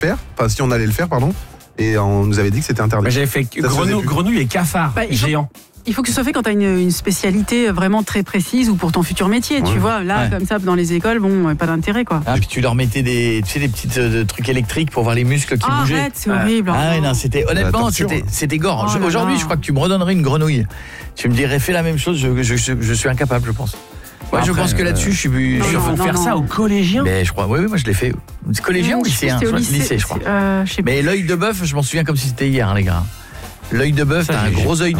faire, enfin si on allait le faire, pardon, et on nous avait dit que c'était interdit. J'avais fait grenouille et cafard géant. Il faut que ce soit fait quand tu as une spécialité vraiment très précise ou pour ton futur métier, tu vois. Là, comme ça, dans les écoles, pas d'intérêt, quoi. Ah, puis tu leur mettais des petits trucs électriques pour voir les muscles qui bougeaient. Arrête, c'est horrible. Ah non, honnêtement, c'était gore. Aujourd'hui, je crois que tu me redonnerais une grenouille. Tu me dirais, fais la même chose, je suis incapable, je pense. Moi, je pense que là-dessus, je suis... Il faut faire ça aux collégiens. Mais je crois, oui, moi je l'ai fait. Collégien ou lycéen ? Lycée, je crois. Mais l'œil de bœuf, je m'en souviens comme si c'était hier, les gars. L'œil de bœuf, t'as un gros œil